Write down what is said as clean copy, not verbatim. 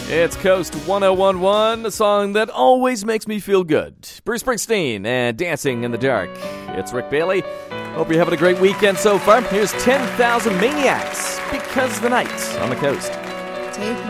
It's Coast 1011, a song that always makes me feel good. Bruce Springsteen and Dancing in the Dark. It's Rick Bailey. Hope you're having a great weekend so far. Here's 10,000 Maniacs, Because the Night on the Coast. Take